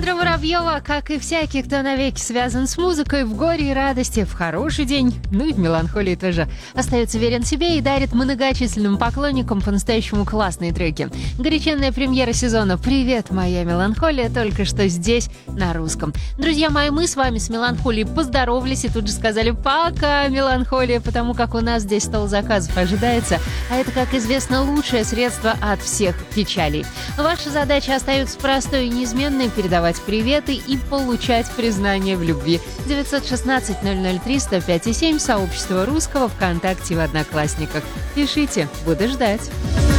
Александра Воробьева, как и всякий, кто навеки связан с музыкой, в горе и радости, в хороший день, ну и в меланхолии тоже, остается верен себе и дарит многочисленным поклонникам по-настоящему классные треки. Горяченная премьера сезона «Привет, моя меланхолия» только что здесь, на русском. Друзья мои, мы с вами с меланхолией поздоровались и тут же сказали «пока, меланхолия», потому как у нас здесь стол заказов ожидается, а это, как известно, лучшее средство от всех печалей. Ваша задача остается простой и неизменной — передавать приветы и получать признание в любви. 916-003-105,7, сообщество русского ВКонтакте и в Одноклассниках. Пишите, буду ждать.